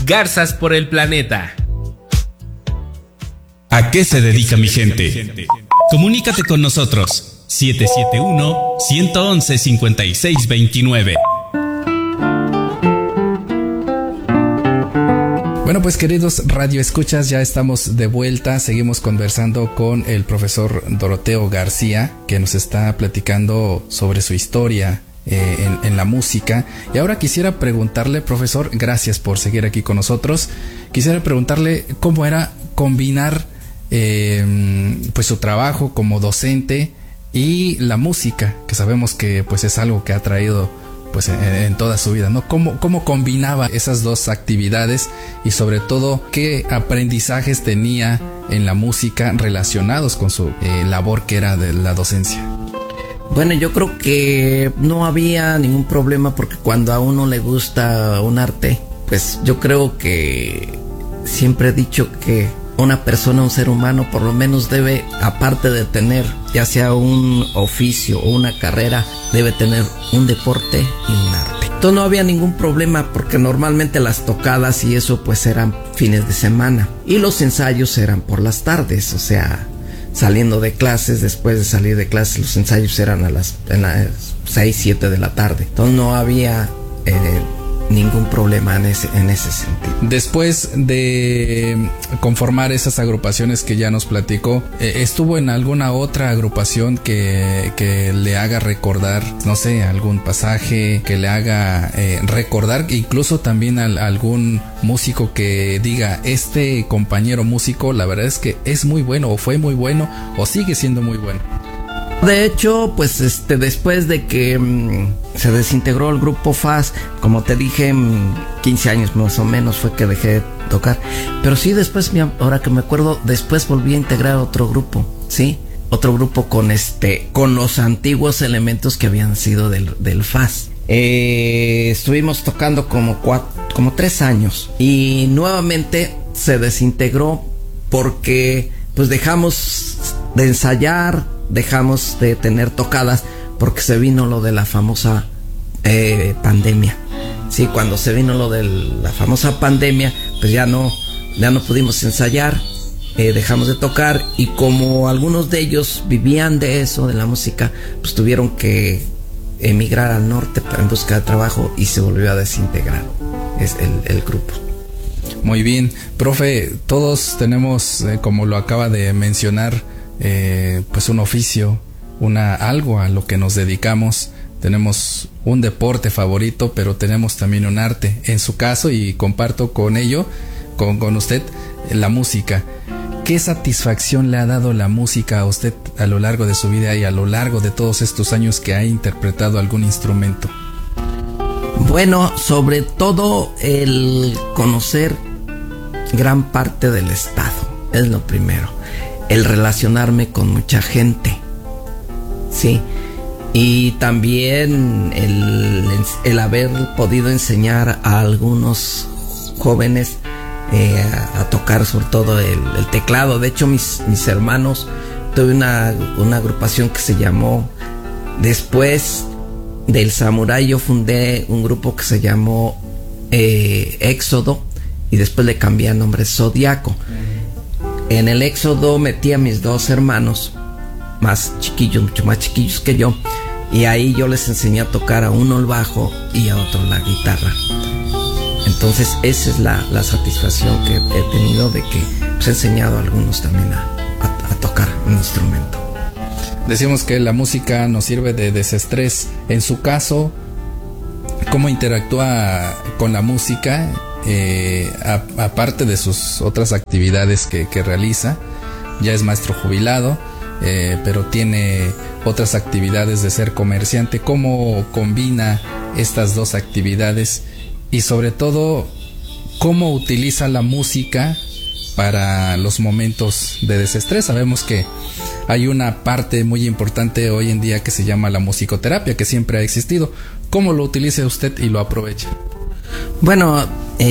garzas por el planeta. ¿A qué se dedica mi gente? Comunícate con nosotros. 771-111-5629. Bueno, pues queridos radioescuchas, ya estamos de vuelta. Seguimos conversando con el profesor Doroteo García, que nos está platicando sobre su historia en la música. Y ahora quisiera preguntarle, profesor, gracias por seguir aquí con nosotros. Quisiera preguntarle cómo era combinar pues su trabajo como docente y la música, que sabemos que pues es algo que ha traído pues en toda su vida, ¿no? ¿Cómo combinaba esas dos actividades y sobre todo qué aprendizajes tenía en la música relacionados con su labor que era de la docencia? Bueno, yo creo que no había ningún problema, porque cuando a uno le gusta un arte, pues yo creo que siempre he dicho que una persona, un ser humano, por lo menos debe, aparte de tener ya sea un oficio o una carrera, debe tener un deporte y un arte. Entonces no había ningún problema, porque normalmente las tocadas y eso pues eran fines de semana y los ensayos eran por las tardes, o sea, saliendo de clases, después de salir de clases los ensayos eran en las 6, 7 de la tarde. Entonces no había ningún problema en ese sentido. Después de conformar esas agrupaciones que ya nos platicó, ¿estuvo en alguna otra agrupación que le haga recordar, no sé, algún pasaje, que le haga recordar, incluso también algún músico que diga, este compañero músico la verdad es que es muy bueno, o fue muy bueno, o sigue siendo muy bueno? De hecho, pues después de que se desintegró el grupo FAS, como te dije, 15 años más o menos fue que dejé de tocar. Pero sí, después, ahora que me acuerdo, después volví a integrar otro grupo, ¿sí? Otro grupo con los antiguos elementos que habían sido del FAS. Estuvimos tocando como 3 años y nuevamente se desintegró porque pues dejamos de ensayar, dejamos de tener tocadas porque se vino lo de la famosa pandemia. Sí, cuando se vino lo de la famosa pandemia, pues ya no pudimos ensayar, dejamos de tocar, y como algunos de ellos vivían de eso, de la música, pues tuvieron que emigrar al norte en busca de trabajo y se volvió a desintegrar el grupo. Muy bien, profe, todos tenemos, como lo acaba de mencionar, pues un oficio, algo a lo que nos dedicamos. Tenemos un deporte favorito, pero tenemos también un arte. En su caso, y comparto con ello, con usted, la música. ¿Qué satisfacción le ha dado la música a usted a lo largo de su vida y a lo largo de todos estos años que ha interpretado algún instrumento? Bueno, sobre todo el conocer gran parte del estado, es lo primero. El relacionarme con mucha gente, sí, y también el haber podido enseñar a algunos jóvenes a tocar sobre todo el teclado. De hecho, mis hermanos, tuve una agrupación que se llamó, después del Samurai yo fundé un grupo que se llamó Éxodo, y después le cambié el nombre Zodiaco. En el Éxodo metí a mis 2 hermanos más chiquillos, mucho más chiquillos que yo, y ahí yo les enseñé a tocar a uno el bajo y a otro la guitarra. Entonces esa es la satisfacción que he tenido, de que pues, he enseñado a algunos también a tocar un instrumento. Decimos que la música nos sirve de desestrés. En su caso, ¿cómo interactúa con la música? Aparte de sus otras actividades que realiza, ya es maestro jubilado, pero tiene otras actividades de ser comerciante. ¿Cómo combina estas dos actividades? Y sobre todo, ¿cómo utiliza la música para los momentos de desestrés? Sabemos que hay una parte muy importante hoy en día que se llama la musicoterapia, que siempre ha existido. ¿Cómo lo utiliza usted y lo aprovecha? Bueno,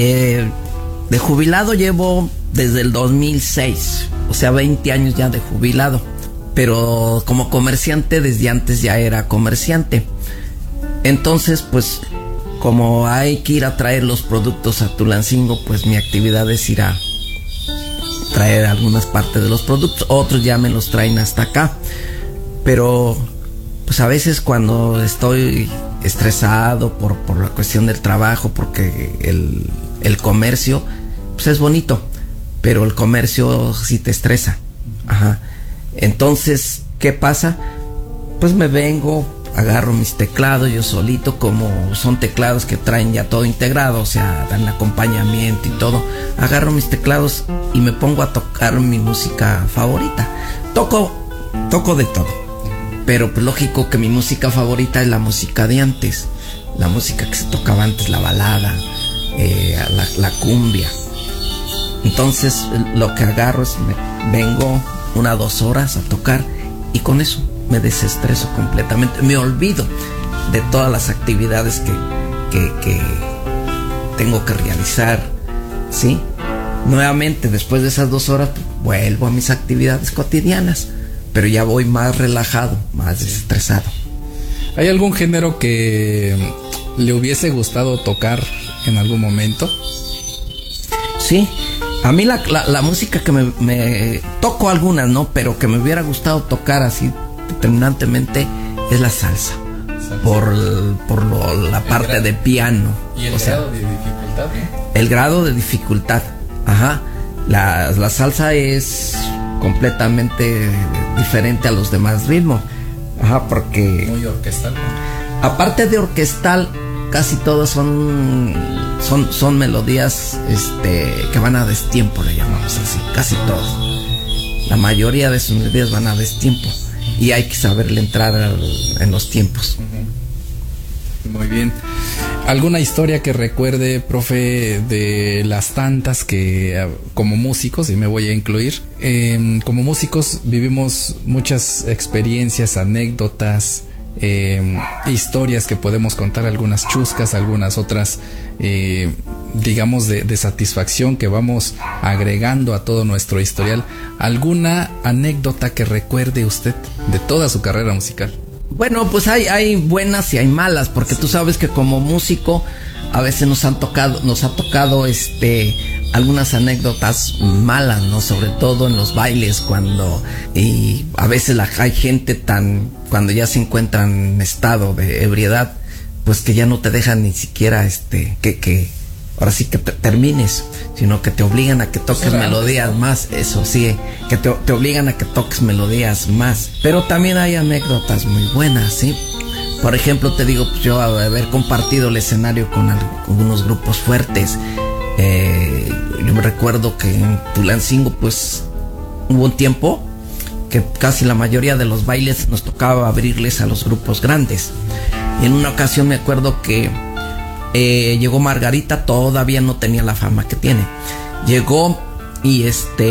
de jubilado llevo desde el 2006, o sea, 20 años ya de jubilado, pero como comerciante desde antes ya era comerciante. Entonces, pues como hay que ir a traer los productos a Tulancingo, pues mi actividad es ir a traer algunas partes de los productos, otros ya me los traen hasta acá, pero pues a veces cuando estoy estresado por la cuestión del trabajo, porque el comercio pues es bonito, pero el comercio sí te estresa. Ajá. Entonces, ¿qué pasa? Pues me vengo, agarro mis teclados yo solito, como son teclados que traen ya todo integrado, o sea, dan acompañamiento y todo. Agarro mis teclados y me pongo a tocar mi música favorita. Toco de todo, pero pues lógico que mi música favorita es la música de antes, la música que se tocaba antes, la balada, la cumbia. Entonces lo que agarro es vengo 1 o 2 horas a tocar y con eso me desestreso completamente, me olvido de todas las actividades que tengo que realizar, ¿sí? Nuevamente, después de esas 2 horas, vuelvo a mis actividades cotidianas, pero ya voy más relajado, más desestresado. ¿Hay algún género que le hubiese gustado tocar en algún momento? Sí, a mí la música que me toco algunas, ¿no? Pero que me hubiera gustado tocar así determinantemente es la salsa. Por la parte de piano. ¿Y el grado de dificultad? El grado de dificultad, ajá. La salsa es completamente diferente a los demás ritmos, ajá, porque muy orquestal, ¿no? Aparte de orquestal, casi todos son melodías que van a destiempo, le llamamos así, casi todos. La mayoría de sus melodías van a destiempo y hay que saberle entrar en los tiempos. Muy bien. ¿Alguna historia que recuerde, profe, de las tantas que como músicos, y me voy a incluir, como músicos vivimos muchas experiencias, anécdotas, historias que podemos contar, algunas chuscas, algunas otras, digamos, de satisfacción que vamos agregando a todo nuestro historial? ¿Alguna anécdota que recuerde usted de toda su carrera musical? Bueno, pues hay buenas y hay malas, porque tú sabes que como músico a veces nos ha tocado algunas anécdotas malas, ¿no? Sobre todo en los bailes, y a veces hay gente cuando ya se encuentran en estado de ebriedad, pues que ya no te dejan ni siquiera que ahora sí que termines, sino que te obligan a que toques melodías más, eso sí, que te obligan a que toques melodías más. Pero también hay anécdotas muy buenas, ¿sí? Por ejemplo, te digo, pues yo haber compartido el escenario con algunos grupos fuertes. Yo me recuerdo que en Tulancingo, pues hubo un tiempo que casi la mayoría de los bailes nos tocaba abrirles a los grupos grandes. Y en una ocasión me acuerdo que llegó Margarita, todavía no tenía la fama que tiene. Llegó y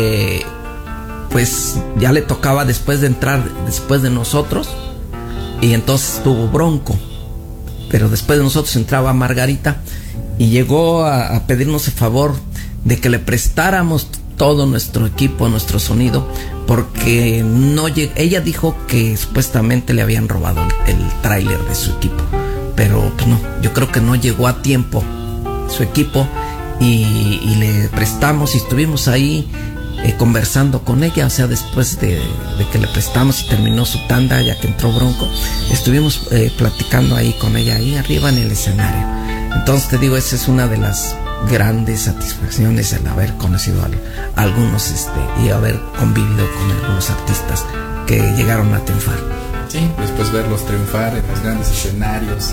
pues ya le tocaba después de entrar, después de nosotros, y entonces estuvo Bronco. Pero después de nosotros entraba Margarita y llegó a pedirnos el favor de que le prestáramos todo nuestro equipo, nuestro sonido, porque ella dijo que supuestamente le habían robado el tráiler de su equipo. Pero pues no, yo creo que no llegó a tiempo su equipo y le prestamos y estuvimos ahí conversando con ella. O sea, después de que le prestamos y terminó su tanda, ya que entró Bronco, estuvimos platicando ahí con ella, ahí arriba en el escenario. Entonces te digo, esa es una de las grandes satisfacciones, el haber conocido a algunos y haber convivido con algunos artistas que llegaron a triunfar. Sí, después verlos triunfar en los grandes escenarios,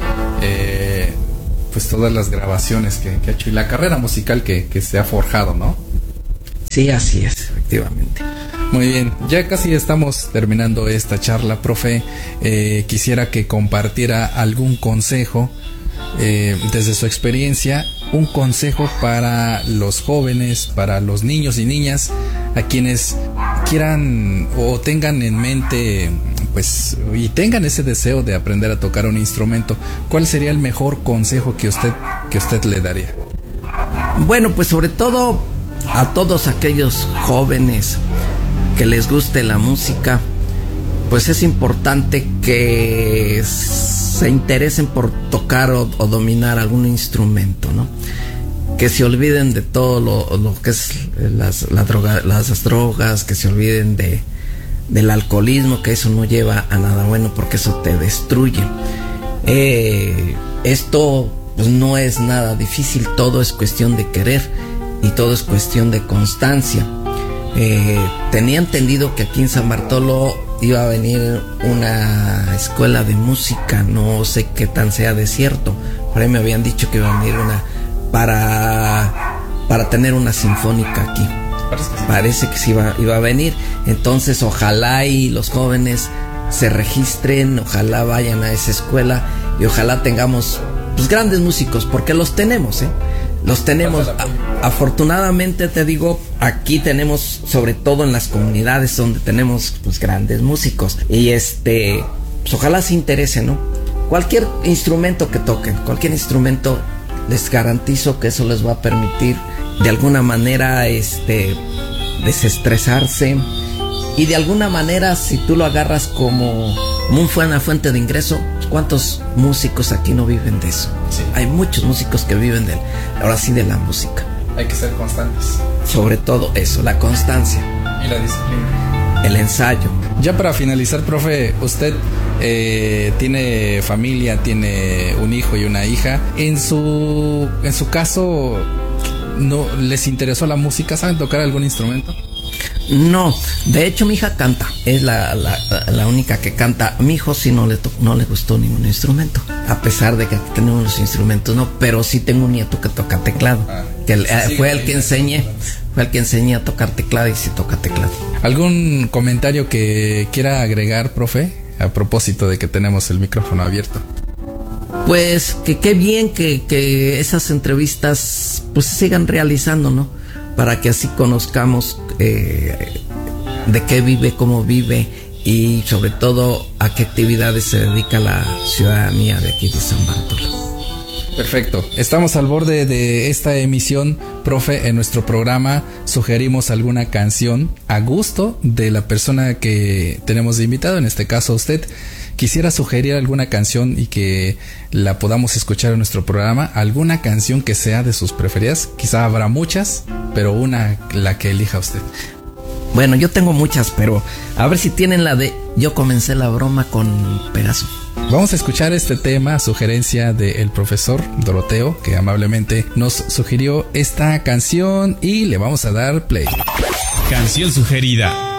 pues todas las grabaciones que ha hecho y la carrera musical que se ha forjado, ¿no? Sí, así es, efectivamente. Muy bien, ya casi estamos terminando esta charla, profe. Quisiera que compartiera algún consejo desde su experiencia, un consejo para los jóvenes, para los niños y niñas, a quienes quieran o tengan en mente, pues, y tengan ese deseo de aprender a tocar un instrumento. ¿Cuál sería el mejor consejo que usted le daría? Bueno, pues sobre todo a todos aquellos jóvenes que les guste la música, pues es importante que se interesen por tocar o dominar algún instrumento, ¿no? Que se olviden de todo lo que es las drogas, que se olviden del alcoholismo, que eso no lleva a nada bueno porque eso te destruye. Esto pues, no es nada difícil, todo es cuestión de querer y todo es cuestión de constancia. Tenía entendido que aquí en San Bartolo iba a venir una escuela de música, no sé qué tan sea de cierto, por ahí me habían dicho que iba a venir una para tener una sinfónica aquí. Parece que sí iba a venir. Entonces ojalá y los jóvenes se registren, ojalá vayan a esa escuela y ojalá tengamos pues grandes músicos, porque los tenemos, los tenemos. Afortunadamente te digo, aquí tenemos, sobre todo en las comunidades donde tenemos pues grandes músicos, y pues ojalá se interesen, ¿no? Cualquier instrumento que toquen, cualquier instrumento, les garantizo que eso les va a permitir de alguna manera desestresarse, y de alguna manera si tú lo agarras como una fuente de ingreso, ¿cuántos músicos aquí no viven de eso? Sí. Hay muchos músicos que viven ahora sí de la música. Hay que ser constantes. Sobre todo eso, la constancia. Y la disciplina. El ensayo. Ya para finalizar, profe, usted tiene familia, tiene un hijo y una hija. En su caso, ¿no les interesó la música? ¿Saben tocar algún instrumento? No, de hecho mi hija canta, es la única que canta. A mi hijo sí no le gustó ningún instrumento, a pesar de que tenemos los instrumentos, no, pero sí tengo un nieto que toca teclado, fue el que enseñé a tocar teclado y sí toca teclado. ¿Algún comentario que quiera agregar, profe, a propósito de que tenemos el micrófono abierto? Pues que qué bien que esas entrevistas pues se sigan realizando, ¿no? Para que así conozcamos de qué vive, cómo vive y sobre todo a qué actividades se dedica la ciudadanía de aquí de San Bartolo. Perfecto. Estamos al borde de esta emisión, profe. En nuestro programa sugerimos alguna canción a gusto de la persona que tenemos de invitado, en este caso usted. Quisiera sugerir alguna canción y que la podamos escuchar en nuestro programa, alguna canción que sea de sus preferidas. Quizá habrá muchas, pero la que elija usted. Bueno, yo tengo muchas, pero a ver si tienen la de Yo comencé la broma con Pegaso. Vamos a escuchar este tema, sugerencia del profesor Doroteo, que amablemente nos sugirió esta canción, y le vamos a dar play. Canción sugerida.